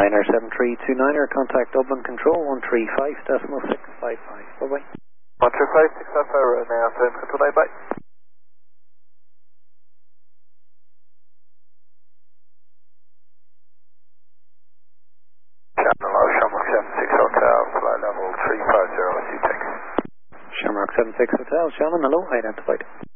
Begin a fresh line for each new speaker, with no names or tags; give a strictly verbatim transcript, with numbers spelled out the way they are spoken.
Niner seven three two niner, contact Dublin Control one three five decimal six five five. Bye bye.
one three five six five five, now Dublin Control, bye bye. Hello, Shamrock seven six Hotel, flight level three five zero, C T X.
Shamrock seven six Hotel, Shannon, hello, identified.